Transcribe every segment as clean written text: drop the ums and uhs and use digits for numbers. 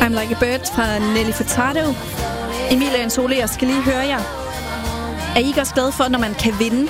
I'm Like a Bird fra Nelly Furtado. Emilie og Sole, jeg skal lige høre jer. Er I ikke også glade for, når man kan vinde?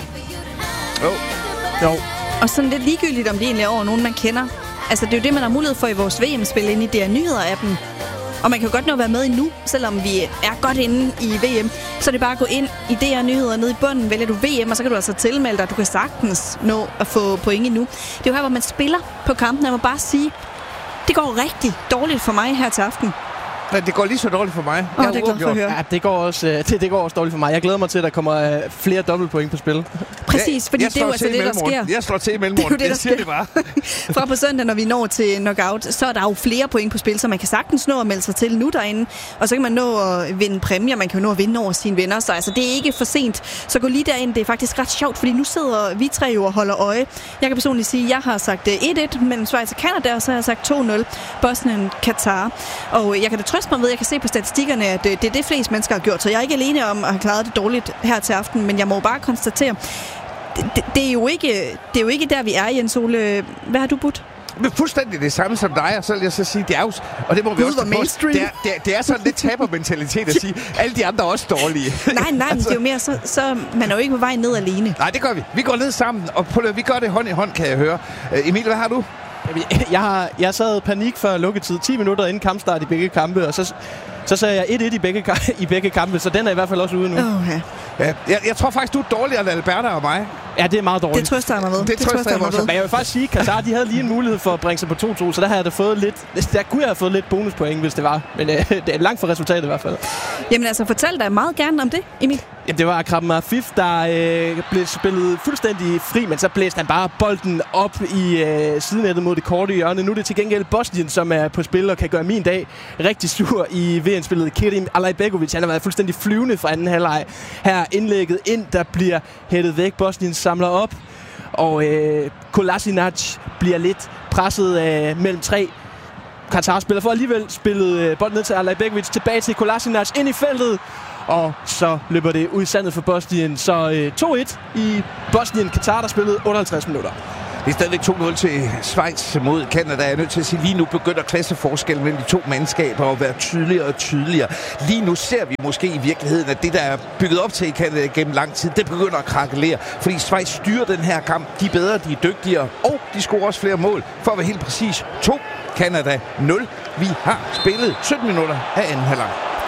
Jo. Og sådan lidt ligegyldigt, om det egentlig er over nogen, man kender. Altså, det er jo det, man har mulighed for i vores VM-spil inde i DR Nyheder-appen. Og man kan jo godt nå at være med endnu, selvom vi er godt inde i VM. Så er det bare at gå ind i DR Nyheder nede i bunden, vælger du VM, og så kan du altså tilmelde dig. Du kan sagtens nå at få point endnu. Det er jo her, hvor man spiller på kampen. Jeg må bare sige, det går rigtig dårligt for mig her til aften. Men det går lige så dårligt for mig. Det er glad for at høre. Ja, det går også dårligt for mig. Jeg glæder mig til, at der kommer flere dobbeltpoint på spil. Præcis, fordi det er jo altså det, der sker. Jeg slår til i mellemrunden, det siger det bare. Fra på søndag, når vi når til knockout, så er der jo flere point på spil, så man kan sagtens nå at melde sig til nu derinde. Og så kan man nå at vinde præmier, man kan jo nå at vinde over sine venner. Så altså, det er ikke for sent. Så gå lige derind, det er faktisk ret sjovt, fordi nu sidder vi tre jo og holder øje. Jeg kan personligt sige, at jeg har sagt 1-1 mellem Schweiz og Canada, og så har jeg sagt 2-0 Bosnien-Qatar. Og jeg kan da trøste mig ved, jeg kan se på statistikkerne, at det er det flest mennesker har gjort, så jeg er ikke alene om at have klaret det dårligt her til aften, men jeg må bare konstatere, det er jo ikke der, vi er, Jens Ole. Hvad har du budt? Men fuldstændig det samme som dig, og så vil jeg så sige, det er jo, og det må vi også mainstream. Det er sådan lidt tabermentalitet at sige, alle de andre er også dårlige. Nej, altså, det er jo mere, så man er jo ikke på vej ned alene. Nej, det gør vi. Vi går ned sammen, og vi gør det hånd i hånd, kan jeg høre. Emil, hvad har du? Jeg sad panik før lukketid, 10 minutter inden kampstart i begge kampe, og så sagde jeg 1-1 i begge kampe, så den er i hvert fald også ude nu. Okay. Ja, jeg tror faktisk, du er dårligere end Alberta og mig. Ja, det er meget dårligt. Det trøster jeg mig ved. Det trøster jeg mig ved. Men jeg vil faktisk sige, at Qatar, de havde lige en mulighed for at bringe sig på 2-2, så der kunne jeg have fået lidt bonuspoint, hvis det var. Men det er langt fra resultatet i hvert fald. Jamen altså, fortæl dig meget gerne om det, Emil. Jamen, det var Akram Afif, der blev spillet fuldstændig fri, men så blæste han bare bolden op i sidenettet mod det korte hjørne. Nu er det til gengæld Bosnien, som er på spil og kan gøre min dag rigtig sur i VM-spillet. Kerim Alajbegovic, han har været fuldstændig flyvende fra anden halvleg. Her indlægget ind, der bliver hættet væk. Bosnien samler op, og Kolasinac bliver lidt presset mellem tre. Qatar spiller for alligevel spillet bolden ned til Alajbegovic, tilbage til Kolasinac ind i feltet. Og så løber det ud i sandet for Bosnien. Så 2-1 i Bosnien-Qatar, der spillede 58 minutter. Det er stadigvæk 2-0 til Schweiz mod Canada. Jeg er nødt til at sige, lige nu begynder klasseforskellen mellem de to mandskaber at være tydeligere og tydeligere. Lige nu ser vi måske i virkeligheden, at det, der er bygget op til i Canada gennem lang tid, det begynder at krakelere. Fordi Schweiz styrer den her kamp. De er bedre, de er dygtigere, og de scorer også flere mål. For at være helt præcis, 2, Canada 0. Vi har spillet 17 minutter af anden halvleg.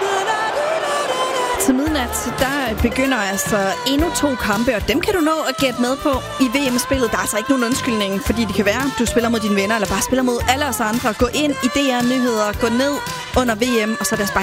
Til midnat, der begynder altså endnu 2 kampe, og dem kan du nå at gætte med på i VM-spillet. Der er altså ikke nogen undskyldning, fordi det kan være, du spiller mod dine venner, eller bare spiller mod alle os andre. Gå ind i DR Nyheder, gå ned under VM, og så lad os bare